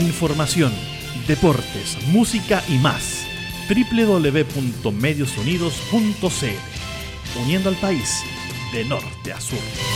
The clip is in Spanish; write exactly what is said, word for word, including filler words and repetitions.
información, deportes, música y más. doble u doble u doble u punto medios unidos punto c l, uniendo al país de norte a sur.